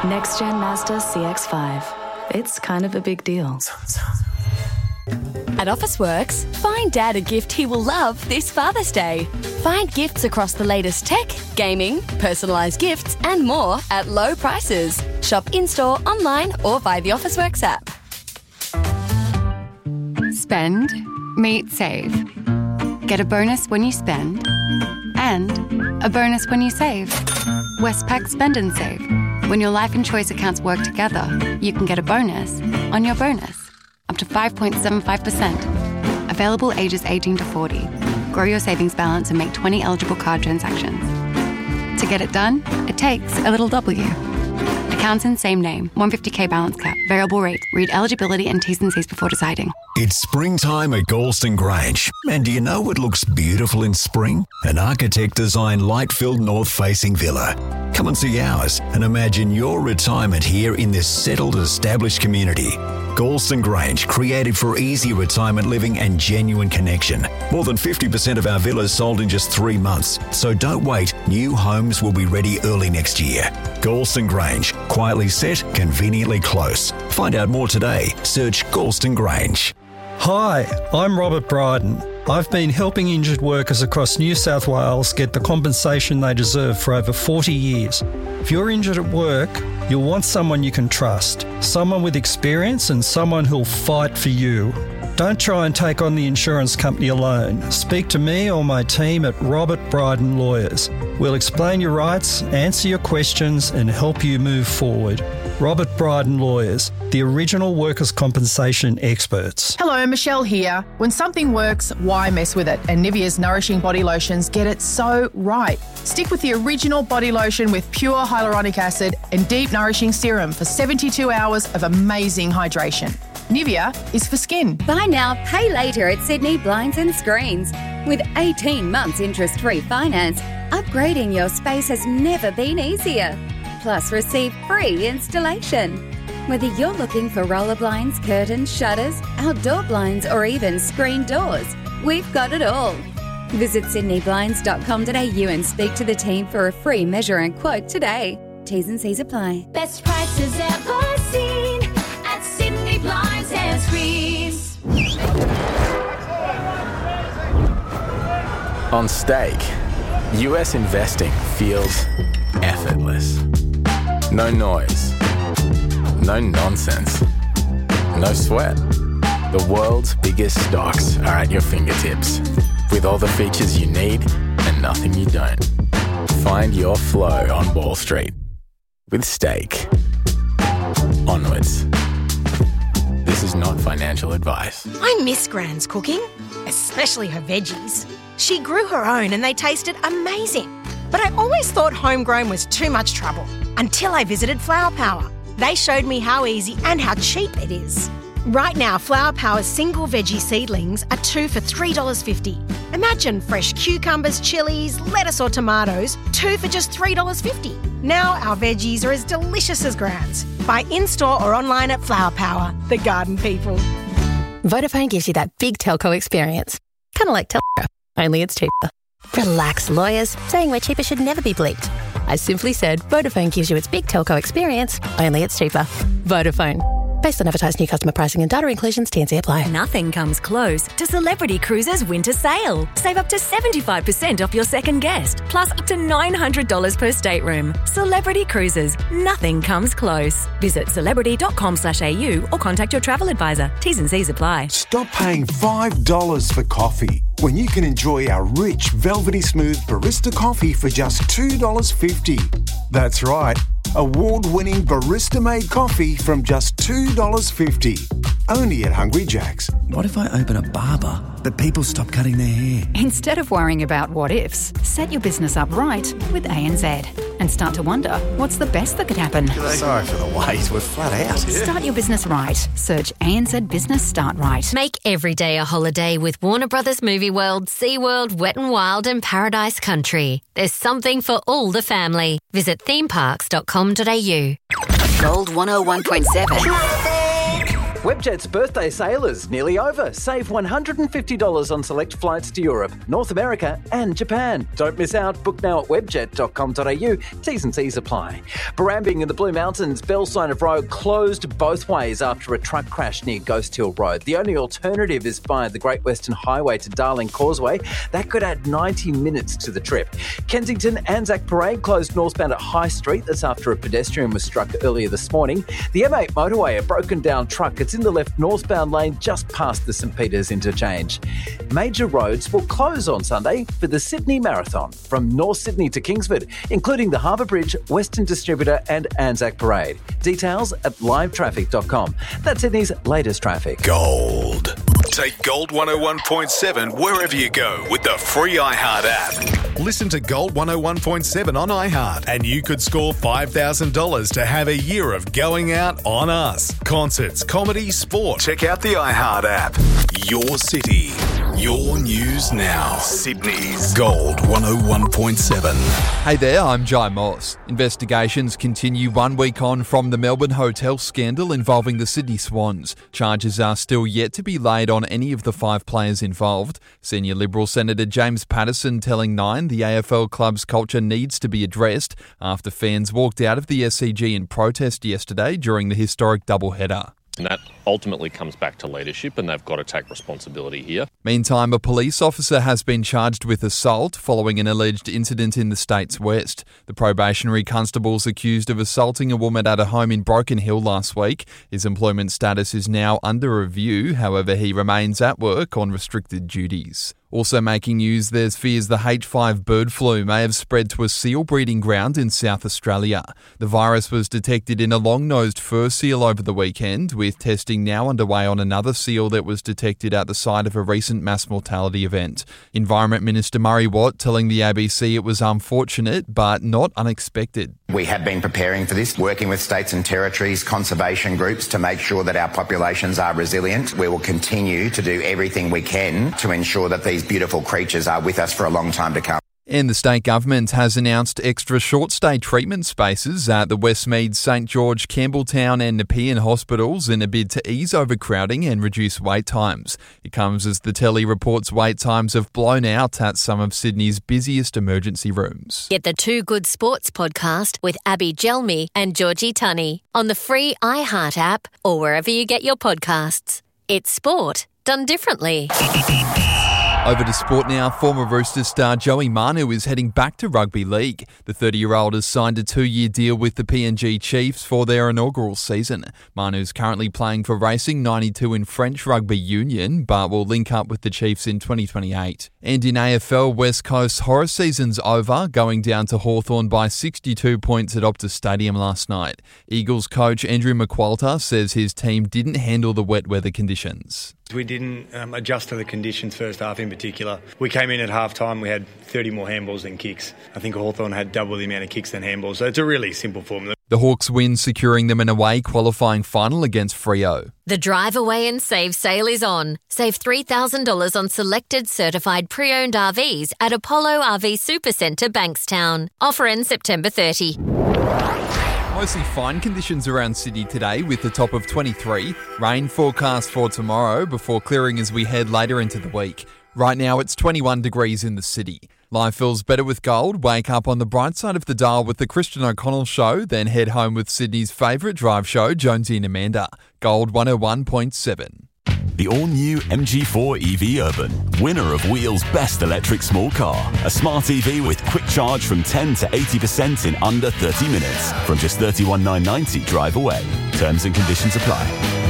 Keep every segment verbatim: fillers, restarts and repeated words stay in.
Next Gen Mazda C X five. It's kind of a big deal. At Officeworks, find Dad a gift he will love this Father's Day. Find gifts across the latest tech, gaming, personalised gifts and more at low prices. Shop in-store, online or via the Officeworks app. Spend, meet, save. Get a bonus when you spend and a bonus when you save. Westpac Spend and Save. When your life and choice accounts work together, you can get a bonus on your bonus. Up to five point seven five percent. Available ages eighteen to forty. Grow your savings balance and make twenty eligible card transactions. To get it done, it takes a little W. Accounts in same name. one hundred fifty thousand balance cap. Variable rate. Read eligibility and T's and C's before deciding. It's springtime at Galston Grange. And do you know what looks beautiful in spring? An architect-designed light-filled north-facing villa. Come and see ours and imagine your retirement here in this settled, established community. Galston Grange, created for easy retirement living and genuine connection. More than fifty percent of our villas sold in just three months. So don't wait. New homes will be ready early next year. Galston Grange, quietly set, conveniently close. Find out more today. Search Galston Grange. Hi, I'm Robert Bryden. I've been helping injured workers across New South Wales get the compensation they deserve for over forty years. If you're injured at work, you'll want someone you can trust, someone with experience and someone who'll fight for you. Don't try and take on the insurance company alone. Speak to me or my team at Robert Bryden Lawyers. We'll explain your rights, answer your questions and help you move forward. Robert Bryden Lawyers, the original workers' compensation experts. Hello, Michelle here. When something works, why mess with it? And Nivea's Nourishing Body Lotions get it so right. Stick with the original body lotion with pure hyaluronic acid and deep nourishing serum for seventy-two hours of amazing hydration. Nivea is for skin. Buy now, pay later at Sydney Blinds and Screens. With eighteen months interest-free finance, upgrading your space has never been easier. Plus, receive free installation. Whether you're looking for roller blinds, curtains, shutters, outdoor blinds, or even screen doors, we've got it all. Visit sydney blinds dot com dot a u and speak to the team for a free measure and quote today. T's and C's apply. Best prices ever seen at Sydney Blinds and Screens. On Stake, U S investing feels effortless. No noise, no nonsense, no sweat. The world's biggest stocks are at your fingertips, with all the features you need and nothing you don't. Find your flow on Wall Street with Stake. Onwards. This is not financial advice. I miss Gran's cooking, especially her veggies. She grew her own and they tasted amazing. But I always thought homegrown was too much trouble until I visited Flower Power. They showed me how easy and how cheap it is. Right now, Flower Power's single veggie seedlings are two for three dollars fifty. Imagine fresh cucumbers, chillies, lettuce or tomatoes, two for just three dollars fifty. Now our veggies are as delicious as Gran's. Buy in-store or online at Flower Power, the garden people. Vodafone gives you that big telco experience. Kind of like Telstra, only it's cheaper. Relax, lawyers. Saying we're cheaper should never be bleeped. I simply said Vodafone gives you its big telco experience, only it's cheaper. Vodafone. Based on advertised new customer pricing and data inclusions, T and C apply. Nothing comes close to Celebrity Cruises winter sale. Save up to seventy-five percent off your second guest, plus up to nine hundred dollars per stateroom. Celebrity Cruises. Nothing comes close. Visit celebrity dot com slash a u or contact your travel advisor. T's and C's apply. Stop paying five dollars for coffee when you can enjoy our rich, velvety smooth barista coffee for just two dollars fifty. That's right. Award-winning barista-made coffee from just two dollars fifty. Only at Hungry Jack's. What if I open a barber, but people stop cutting their hair? Instead of worrying about what-ifs, set your business up right with A N Z and start to wonder, what's the best that could happen? Sorry for the wait, we're flat out. Start your business right. Search A N Z Business Start Right. Make every day a holiday with Warner Brothers Movie World, SeaWorld, Wet n Wild and Paradise Country. There's something for all the family. Visit theme parks dot com dot a u. Gold one oh one point seven. Webjet's birthday sale is nearly over. Save one hundred fifty dollars on select flights to Europe, North America and Japan. Don't miss out. Book now at webjet dot com dot a u. T's and C's apply. Barambing in the Blue Mountains, Belsinov Road closed both ways after a truck crash near Ghost Hill Road. The only alternative is via the Great Western Highway to Darling Causeway. That could add ninety minutes to the trip. Kensington Anzac Parade closed northbound at High Street. That's after a pedestrian was struck earlier this morning. The M eight motorway, a broken down truck. It's in the left northbound lane just past the St Peters interchange. Major roads will close on Sunday for the Sydney Marathon from North Sydney to Kingsford, including the Harbour Bridge, Western Distributor and Anzac Parade. Details at live traffic dot com. That's Sydney's latest traffic. Gold. Take Gold one oh one point seven wherever you go with the free iHeart app. Listen to Gold one oh one point seven on iHeart and you could score five thousand dollars to have a year of going out on us. Concerts, comedy, sport. Check out the iHeart app. Your city. Your news now. Sydney's Gold one oh one point seven. Hey there, I'm Jai Moss. Investigations continue one week on from the Melbourne hotel scandal involving the Sydney Swans. Charges are still yet to be laid on any of the five players involved. Senior Liberal Senator James Patterson telling Nine the A F L club's culture needs to be addressed after fans walked out of the S C G in protest yesterday during the historic doubleheader. And that ultimately comes back to leadership, and they've got to take responsibility here. Meantime, a police officer has been charged with assault following an alleged incident in the state's west. The probationary constable's accused of assaulting a woman at a home in Broken Hill last week. His employment status is now under review, however, he remains at work on restricted duties. Also making news, there's fears the H five bird flu may have spread to a seal breeding ground in South Australia. The virus was detected in a long-nosed fur seal over the weekend, with testing now underway on another seal that was detected at the site of a recent mass mortality event. Environment Minister Murray Watt telling the A B C it was unfortunate but not unexpected. We have been preparing for this, working with states and territories, conservation groups to make sure that our populations are resilient. We will continue to do everything we can to ensure that these beautiful creatures are with us for a long time to come. And the state government has announced extra short-stay treatment spaces at the Westmead, St George, Campbelltown and Nepean hospitals in a bid to ease overcrowding and reduce wait times. It comes as the Telly reports wait times have blown out at some of Sydney's busiest emergency rooms. Get the Two Good Sports podcast with Abby Gelmi and Georgie Tunney on the free iHeart app or wherever you get your podcasts. It's sport done differently. Over to sport now. Former Roosters star Joey Manu is heading back to rugby league. The thirty-year-old has signed a two-year deal with the P N G Chiefs for their inaugural season. Manu's currently playing for Racing ninety-two in French Rugby Union, but will link up with the Chiefs in twenty twenty-eight. And in A F L, West Coast's horror season's over, going down to Hawthorn by sixty-two points at Optus Stadium last night. Eagles coach Andrew McQualter says his team didn't handle the wet weather conditions. We didn't um, adjust to the conditions first half in particular. We came in at half time, we had thirty more handballs than kicks. I think Hawthorn had double the amount of kicks than handballs, so it's a really simple formula. The Hawks win, securing them an away qualifying final against Freo. The Drive Away and Save sale is on. Save three thousand dollars on selected certified pre-owned R Vs at Apollo R V Supercentre, Bankstown. Offer ends September thirtieth. Mostly fine conditions around Sydney today with the top of twenty-three. Rain forecast for tomorrow before clearing as we head later into the week. Right now it's twenty-one degrees in the city. Life feels better with gold. Wake up on the bright side of the dial with the Christian O'Connell Show, then head home with Sydney's favourite drive show, Jonesy and Amanda. Gold one oh one point seven. The all-new M G four E V Urban, winner of Wheel's Best Electric Small Car. A smart E V with quick charge from ten to eighty percent in under thirty minutes. From just thirty-one thousand nine hundred ninety drive away. Terms and conditions apply.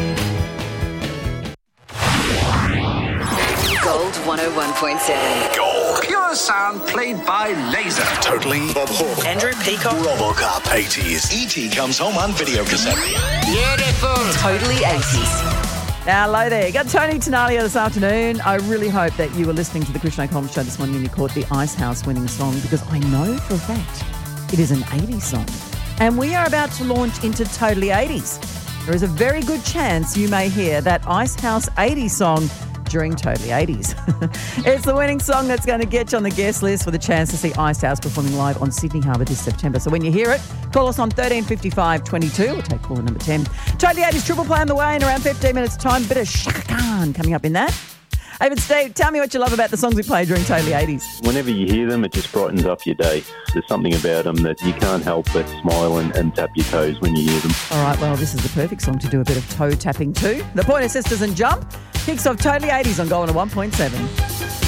Gold one oh one point seven. Gold. Pure sound played by laser. Totally. Bob Hawke. Andrew Peacock. Robocop eighties. E T comes home on video cassette. Beautiful. Totally eighties. Now, hello there. Got Tony Tenalia this afternoon. I really hope that you were listening to the Christian O'Connell Show this morning and you caught the Ice House winning song, because I know for a fact it is an eighties song. And we are about to launch into Totally eighties. There is a very good chance you may hear that Ice House eighties song during Totally eighties. It's the winning song that's going to get you on the guest list for the chance to see Icehouse performing live on Sydney Harbour this September. So when you hear it, call us on thirteen fifty-five twenty-two. We'll take caller number ten. Totally eighties triple play on the way in around fifteen minutes' time. Bit of Shaka Khan coming up in that. Hey, but Steve, tell me what you love about the songs we play during Totally eighties. Whenever you hear them, it just brightens up your day. There's something about them that you can't help but smile and, and tap your toes when you hear them. All right, well, this is the perfect song to do a bit of toe tapping too. The Pointer Sisters and Jump kicks off Totally eighties on Gold one oh one point seven.